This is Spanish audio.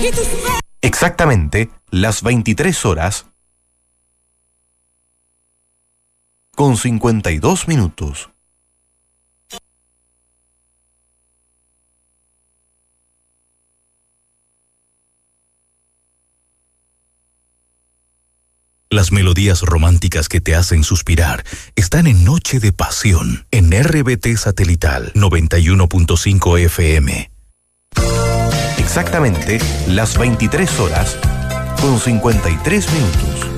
Exactamente las 23 horas con 52 minutos. Las melodías románticas que te hacen suspirar están en Noche de Pasión, en RBT Satelital 91.5 FM. Exactamente las 23 horas con 53 minutos.